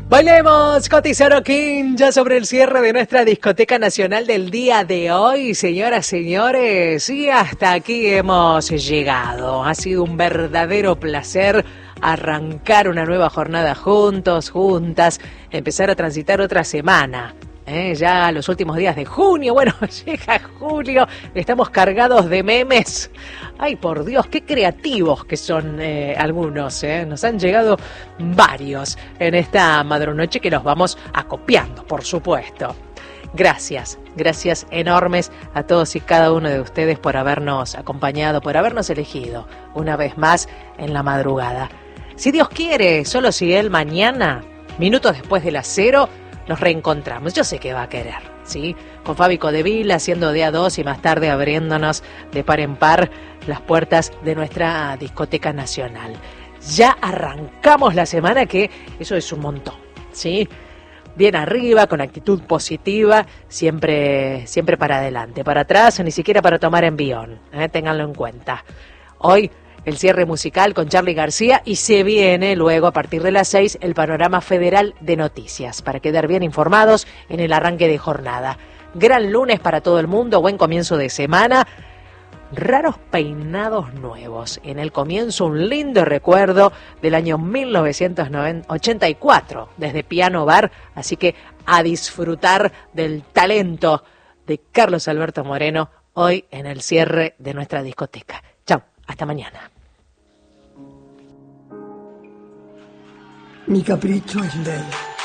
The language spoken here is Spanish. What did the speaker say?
Bailemos, Cotizaro King, ya sobre el cierre de nuestra discoteca nacional del día de hoy, señoras, señores, y hasta aquí hemos llegado. Ha sido un verdadero placer arrancar una nueva jornada juntos, juntas, empezar a transitar otra semana. Ya los últimos días de junio, bueno, llega julio, estamos cargados de memes. Ay, por Dios, qué creativos que son algunos, nos han llegado varios en esta madrunoche que los vamos acopiando, por supuesto. Gracias enormes a todos y cada uno de ustedes por habernos acompañado, por habernos elegido una vez más en la madrugada. Si Dios quiere, solo si Él mañana, minutos después de las 0, nos reencontramos. Yo sé que va a querer, ¿sí? Con Fabi Codevila haciendo de a 2 y más tarde abriéndonos de par en par las puertas de nuestra discoteca nacional. Ya arrancamos la semana, que eso es un montón, ¿sí? Bien arriba, con actitud positiva, siempre para adelante. Para atrás, ni siquiera para tomar envión, ténganlo en cuenta. Hoy el cierre musical con Charly García y se viene luego a partir de las 6 el panorama federal de noticias para quedar bien informados en el arranque de jornada. Gran lunes para todo el mundo, buen comienzo de semana, raros peinados nuevos. En el comienzo un lindo recuerdo del año 1984 desde Piano Bar, así que a disfrutar del talento de Carlos Alberto Moreno hoy en el cierre de nuestra discoteca. Chau, hasta mañana. Mi capricho es ley.